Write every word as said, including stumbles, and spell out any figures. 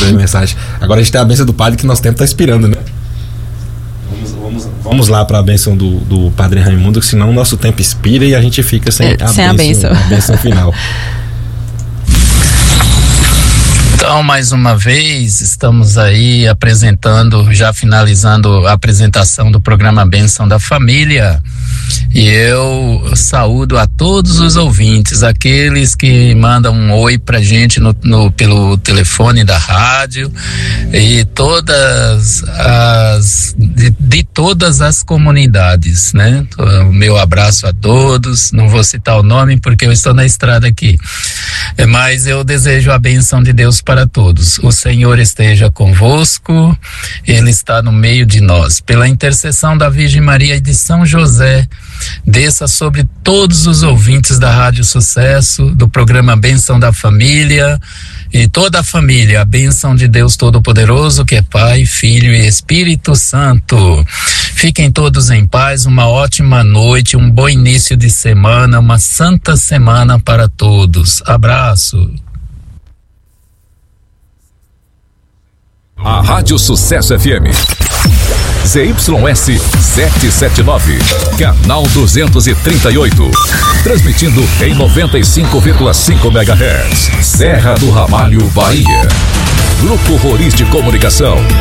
de mensagem. Agora a gente tem a bênção do padre que nosso tempo está expirando, né? Vamos, vamos, vamos lá para a bênção do, do Padre Raimundo, senão o nosso tempo expira e a gente fica sem, é, a, sem bênção, a bênção. a bênção final. Então, mais uma vez, estamos aí apresentando, já finalizando a apresentação do programa Bênção da Família. E eu saúdo a todos os ouvintes, aqueles que mandam um oi pra gente no, no, pelo telefone da rádio e todas as, de, de todas as comunidades, né? O meu abraço a todos, não vou citar o nome porque eu estou na estrada aqui, mas eu desejo a bênção de Deus para todos. O Senhor esteja convosco, Ele está no meio de nós. Pela intercessão da Virgem Maria e de São José, desça sobre todos os ouvintes da Rádio Sucesso, do programa Bênção da Família e toda a família, a bênção de Deus Todo-Poderoso, que é Pai, Filho e Espírito Santo. Fiquem todos em paz, uma ótima noite, um bom início de semana, uma santa semana para todos. Abraço. A Rádio Sucesso F M Z Y S setecentos e setenta e nove, canal duzentos e trinta e oito, transmitindo em noventa e cinco vírgula cinco megahertz, Serra do Ramalho, Bahia. Grupo Roriz de Comunicação,